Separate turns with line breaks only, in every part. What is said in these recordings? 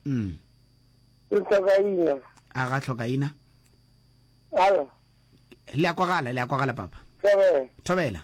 Tlhokaina.
A ga tlhokaina.
Alo.
Le a kwagala papa. Thobela.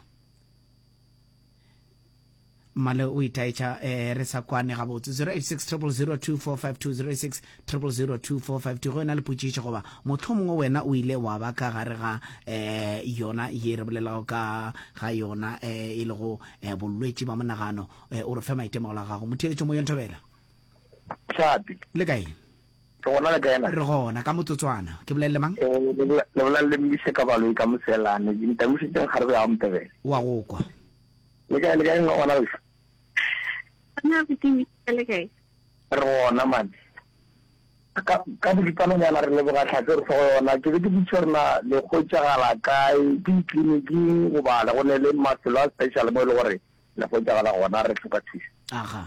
Male o itaitsa re sa kwane ga botse 0860002452 0860002452 go na le putsitse goba motho mongwe wena o ile wa ba ka gare ga yona ye re bolelago ka ga yona e le go bolwetse ba monagano o re fe maitemogelo a gago motheletso mo Thobela
Tšhapi
le kae
gona le kaena
re gona ka motsotswana ke bolelle mang
le bola le mise ka baloi ka moselane di ntamusitseng gare ya Mtebele
wa go kwa
le kae ngwana le
na bitimi le kae
re gona man ka dipano nyana re le boga tlhatse re gona ke di bitsorna le go tsagala kae di clinic go bala go ne le maselo a special mo le gore le go tsagala gona re tloka thusa
aga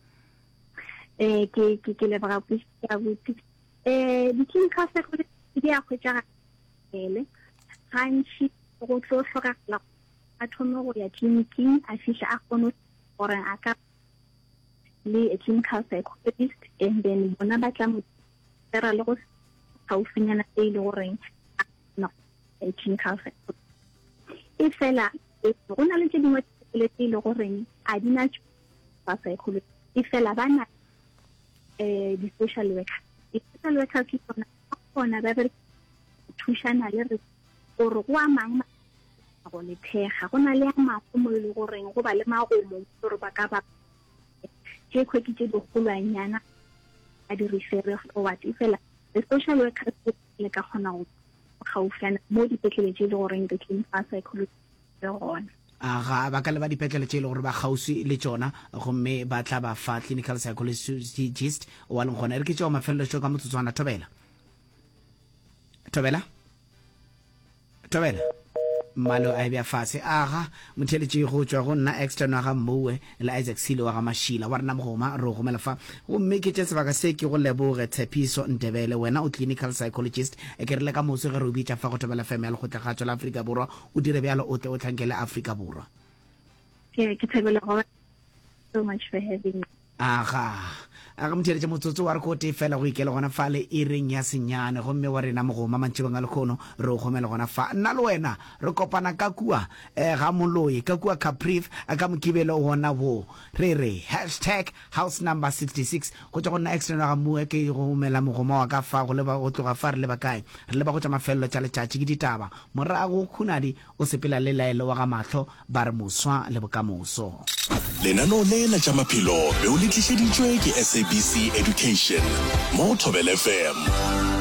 ke le bra pusia buti di kinka se go di a go tsagala ele ganshi go tlo hloka la a thome go ya clinicing a fisha a gono gore a ka le clinical psychologist and then bona ba tla mo tera le go haufinyana e le gore no clinical psychologist e fela go na le tse dingwe le le gore a dina tsa psychologist e fela bana di social worker ke bona ba be thushana le re gore go amang go le thega go na le mafu mo le gore go ba le magomo gore ba ka ba ke kwekitse di golwanyana a di refer forward ifela the social worker le ka gona go gaufana mo dipetlele tse le gore ke clinical psychologist le gona
aga ba ka le ba dipetlele tse le gore ba gausi le tsona gomme ba tla ba fa clinical psychologist wa leng gona re ke tseo mafelo tso ka motsotswana Thobela malo a bia fase aga motheletše go tswa go nna external ga mmowe le Isaac Silo wa ga Mashila wa rena mogoma ro gomela fa o mme ke tse sebaka se ke go leboge Tshepiso Ndebele wena o clinical psychologist e ke re le ka motse ge re o bitša fa go Thobela FM ya le go tla ga Afrika Borwa o dire bjalo o tle o tlhankele Afrika Borwa
ke thebela go so much for having me
aga motheletše motsotso wa re ko te fela go ikela gona fa le ireng ya senyane gomme wa rena mogoma mantšhebeng a lekgono re o gomela gona fa nna le wena re kopana ka kua ga moloi ka kua Capriv a ka mokibelo gona bo re re #house#66 go tša go nna external ga mmoe ke gomela mogoma wa ka fa go tloga fa re leba kae re leba go tša mafelelo tša letšatši ke ditaba morago khunadi o sepela le laelo wa ga mahlo ba re moswa le bokamoso
lenaneo lena tša maphelo be o le tlišeditšwe ke SABC Education mo Thobela FM.